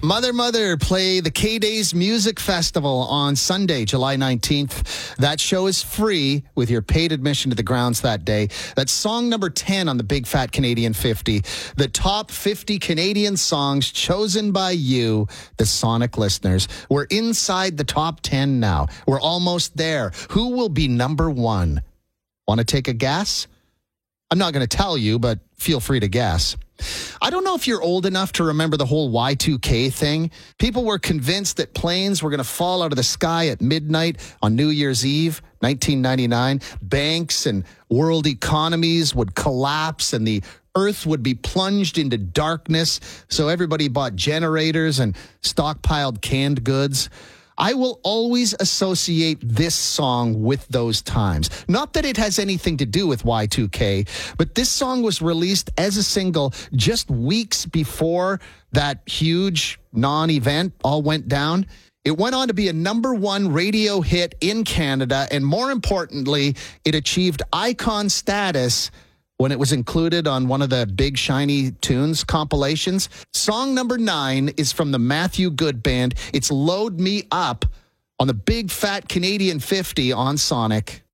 Mother, play the K-Days Music Festival on Sunday, July 19th. That show is free with your paid admission to the grounds that day. That's song number 10 on the Big Fat Canadian 50. The top 50 Canadian songs chosen by you, the Sonic listeners. We're inside the top 10 now. We're almost there. Who will be number one? Want to take a guess? I'm not going to tell you, but feel free to guess. I don't know if you're old enough to remember the whole Y2K thing. People were convinced that planes were going to fall out of the sky at midnight on New Year's Eve, 1999. Banks and world economies would collapse and the Earth would be plunged into darkness. So everybody bought generators and stockpiled canned goods. I will always associate this song with those times. Not that it has anything to do with Y2K, but this song was released as a single just weeks before that huge non-event all went down. It went on to be a number one radio hit in Canada, and more importantly, it achieved icon status when it was included on one of the Big Shiny Tunes compilations. Song number 9 is from the Matthew Good Band. It's Load Me Up on the Big Fat Canadian 50 on Sonic.